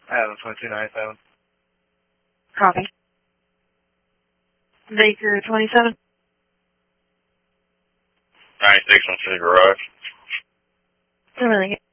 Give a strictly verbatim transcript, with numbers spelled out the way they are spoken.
Adam twenty-two ninety-seven. Copy. Baker twenty-seven. ninety-six on City Garage. Really good.